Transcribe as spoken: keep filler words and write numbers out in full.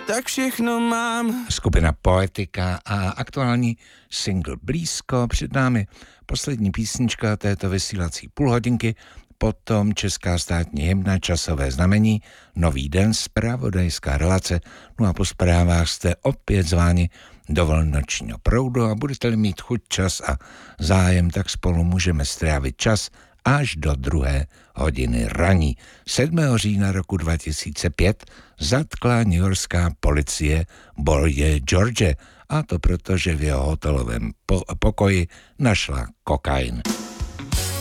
tak všechno mám. Skupina Poetika a aktuální single Blízko. Před námi poslední písnička této vysílací půlhodinky, potom česká státní hymna, časové znamení, Nový den, zpravodajská relace, no a po zprávách jste opět zváni do vlnočního proudu a budete-li mít chuť, čas a zájem, tak spolu můžeme strávit čas až do druhé hodiny raní. sedmého října roku dva tisíce pět zatkla newyorská policie Boye George, a to proto, že v jeho hotelovém po- pokoji našla kokain.